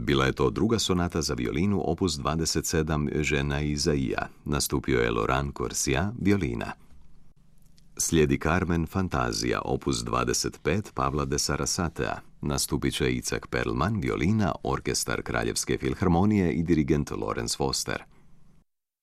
Bila je to druga sonata za violinu opus 27 Eugena Izaija. Nastupio je Laurent Corsia, violina. Slijedi Carmen Fantazija, opus 25 Pavla de Sarasatea. Nastupit će Icak Perlman, violina, orkestar Kraljevske filharmonije i dirigent Lorenz Foster.